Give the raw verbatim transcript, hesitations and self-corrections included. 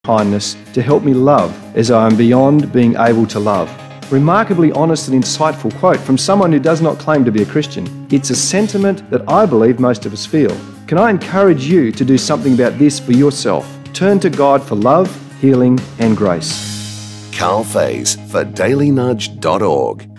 kindness to help me love as I am beyond being able to love. Remarkably honest and insightful quote from someone who does not claim to be a Christian. It's a sentiment that I believe most of us feel. Can I encourage you to do something about this for yourself? Turn to God for love, healing and grace. Carl Faze for daily nudge dot org.